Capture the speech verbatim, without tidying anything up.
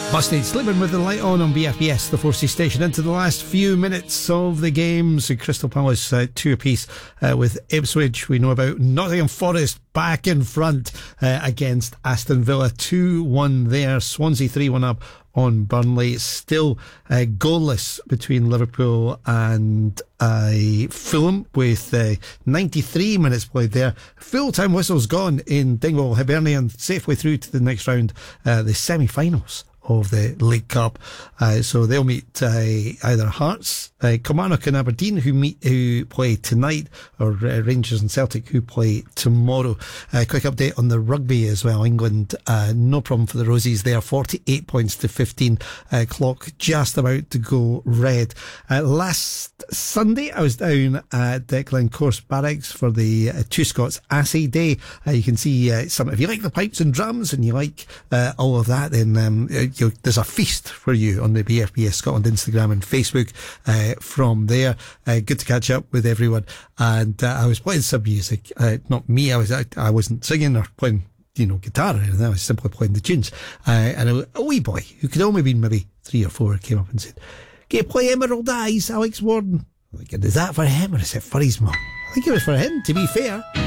Busted sleeping with the light on on B F B S, the Forcey station, into the last few minutes of the games. Crystal Palace uh, two apiece uh, with Ipswich. We know about Nottingham Forest back in front uh, against Aston Villa, two one there. Swansea three one up on Burnley. Still uh, goalless between Liverpool and uh, Fulham with uh, ninety-three minutes played there. Full-time whistle's gone in Dingwall. Hibernian safely through to the next round, uh, the semi-finals of the League Cup. Uh, so they'll meet uh, either Hearts, uh, Kilmarnock and Aberdeen, who meet who play tonight, or uh, Rangers and Celtic, who play tomorrow. Uh, quick update on the rugby as well. England, uh, no problem for the Rosies there, forty-eight points to fifteen. Uh, clock just about to go red. Uh, last Sunday I was down at uh, Glencorse Barracks for the uh, Two Scots Assay Day. Uh, you can see uh, some, if you like the pipes and drums and you like uh, all of that, then um, you, there's a feast for you on the B F B S Scotland Instagram and Facebook uh, from there. Uh, good to catch up with everyone. And uh, I was playing some music. Uh, not me, I was I, I wasn't singing or playing, you know, guitar or anything. I was simply playing the tunes. Uh, and a, a wee boy who could only been maybe three or four came up and said, "Can you play Emerald Eyes, Alex Warden?" I'm like, is that for him or is it for his mum? I think it was for him, to be fair.